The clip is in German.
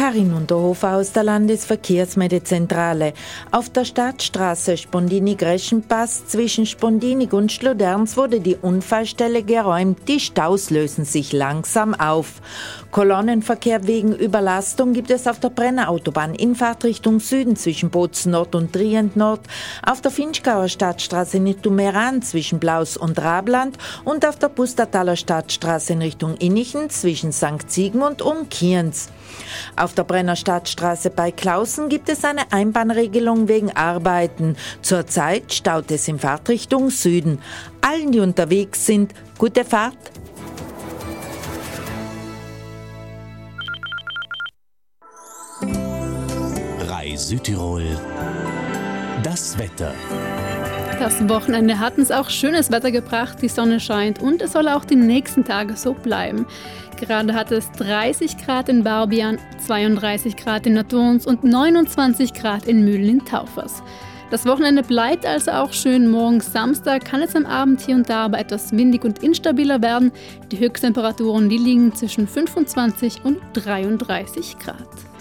Karin Unterhofer aus der Landesverkehrsmeldezentrale. Auf der Stadtstraße Spondini-Greschenpass zwischen Spondinig und Schloderns wurde die Unfallstelle geräumt. Die Staus lösen sich langsam auf. Kolonnenverkehr wegen Überlastung gibt es auf der Brennerautobahn in Fahrtrichtung Süden zwischen Bozen Nord und Trient Nord, auf der Finchgauer Stadtstraße in Richtung Meran zwischen Blaus und Rabland und auf der Pustertaler Stadtstraße in Richtung Innichen zwischen St. Sigmund und Kienz. Auf der Brenner Stadtstraße bei Klausen gibt es eine Einbahnregelung wegen Arbeiten. Zurzeit staut es in Fahrtrichtung Süden. Allen, die unterwegs sind, gute Fahrt. Südtirol, das Wetter. Das Wochenende hat uns auch schönes Wetter gebracht, die Sonne scheint und es soll auch die nächsten Tage so bleiben. Gerade hat es 30 Grad in Barbian, 32 Grad in Naturns und 29 Grad in Mühlen in Taufers. Das Wochenende bleibt also auch schön. Morgen Samstag kann es am Abend hier und da aber etwas windig und instabiler werden. Die Höchsttemperaturen, die liegen zwischen 25 und 33 Grad.